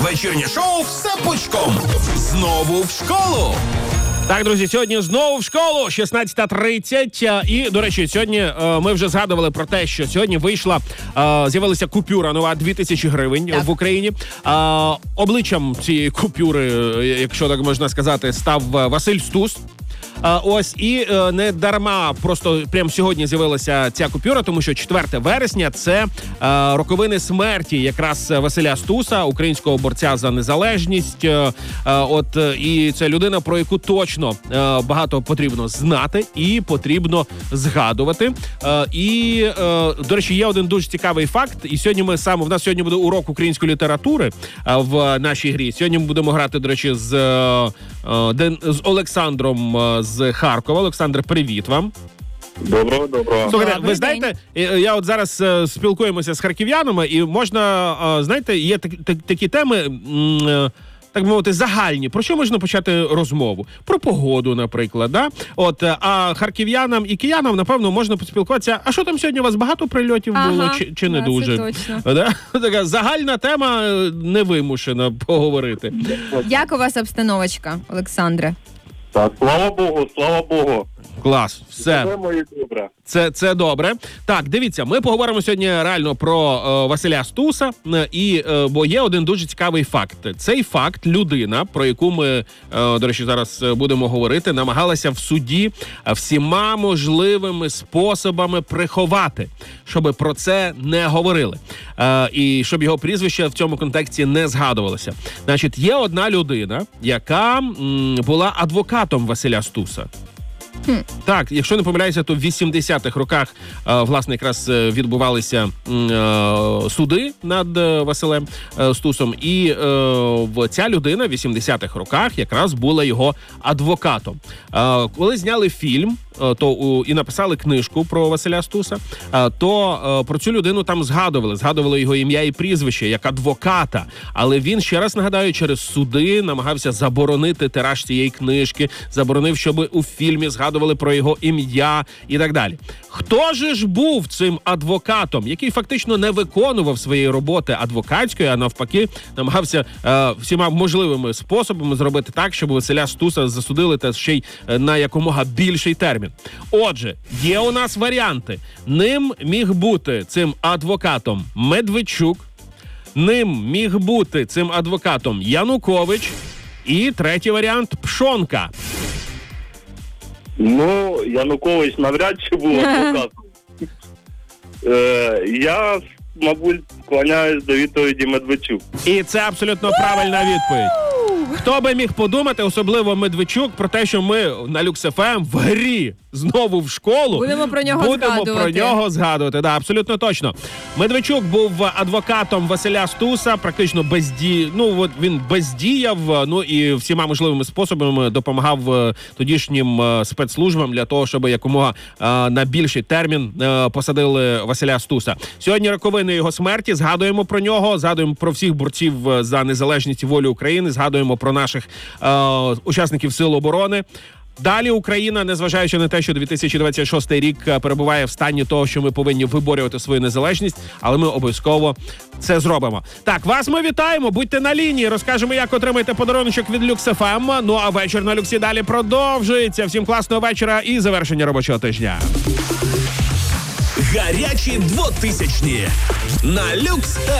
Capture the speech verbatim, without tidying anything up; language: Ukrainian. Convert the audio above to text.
Вечірнє шоу «Все пучком». Знову в школу. Так, друзі, сьогодні знову в школу, шістнадцята тридцять. І, до речі, сьогодні е, ми вже згадували про те, що сьогодні вийшла, е, з'явилася купюра нова, дві тисячі гривень так. в Україні. Е, обличчям цієї купюри, якщо так можна сказати, став Василь Стус. А, ось, і е, не дарма просто прямо сьогодні з'явилася ця купюра, тому що четверте вересня – це е, роковини смерті якраз Василя Стуса, українського борця за незалежність. Е, е, от, і це людина, про яку точно е, багато потрібно знати і потрібно згадувати. Е, і, е, до речі, є один дуже цікавий факт. І сьогодні ми саме, в нас сьогодні буде урок української літератури е, в нашій грі. Сьогодні ми будемо грати, до речі, з, е, з Олександром е, з Харкова. Олександр, привіт вам. Доброго, доброго. Слухайте, ви знаєте, я от зараз е, спілкуємося з харків'янами, і можна, е, знаєте, є так, так, такі теми, е, так би мовити, загальні. Про що можна почати розмову? Про погоду, наприклад, да? От, а харків'янам і киянам, напевно, можна поспілкуватися. А що там сьогодні у вас багато прильотів ага, було, чи, чи не да, дуже? Це точно. Да? Така загальна тема, невимушена поговорити. Як у вас обстановочка, Олександре? Так, слава Богу, слава Богу. Клас, все. Це моє добре. Це, це добре. Так, дивіться, ми поговоримо сьогодні реально про е, Василя Стуса, е, і, е, бо є один дуже цікавий факт. Цей факт людина, про яку ми, е, до речі, зараз будемо говорити, намагалася в суді всіма можливими способами приховати, щоб про це не говорили. Е, і щоб його прізвище в цьому контексті не згадувалося. Значить, є одна людина, яка м, була адвокатом Василя Стуса. Хм. Так, якщо не помиляюся, то в вісімдесятих роках, е, власне, якраз відбувалися е, суди над е, Василем е, Стусом. І е, ця людина в вісімдесятих роках якраз була його адвокатом. Е, коли зняли фільм, е, то у, і написали книжку про Василя Стуса, е, то е, про цю людину там згадували. Згадували його ім'я і прізвище, як адвоката. Але він, ще раз нагадаю, через суди намагався заборонити тираж цієї книжки, заборонив, щоб у фільмі згадували про його ім'я і так далі. Хто же ж був цим адвокатом, який фактично не виконував своєї роботи адвокатської, а навпаки намагався е, всіма можливими способами зробити так, щоб Василя Стуса засудили та ще й на якомога більший термін? Отже, є у нас варіанти. Ним міг бути цим адвокатом Медведчук, ним міг бути цим адвокатом Янукович і третій варіант – Пшонка. Ну, Янукович навряд чи був адвокатом. Е, я, мабуть, склоняюсь до відповіді Медведчук. І це абсолютно правильна відповідь. Хто би міг подумати, особливо Медведчук, про те, що ми на Люкс еф ем в грі знову в школу будемо про нього будемо згадувати. про нього згадувати. Да, абсолютно точно. Медведчук був адвокатом Василя Стуса, практично безді... ну, от він бездіяв, ну і всіма можливими способами допомагав тодішнім спецслужбам для того, щоб якомога на більший термін посадили Василя Стуса. Сьогодні роковини його смерті, згадуємо про нього, згадуємо про всіх борців за незалежність і волю України, згадуємо про наших е, учасників Сил оборони. Далі Україна, незважаючи на те, що дві тисячі двадцять шостий рік перебуває в стані того, що ми повинні виборювати свою незалежність, але ми обов'язково це зробимо. Так, вас ми вітаємо, будьте на лінії, розкажемо, як отримаєте подаруночок від Люкс еф ем. Ну а вечір на Люксі далі продовжується. Всім класного вечора і завершення робочого тижня. Гарячі двотисячні на Люкс.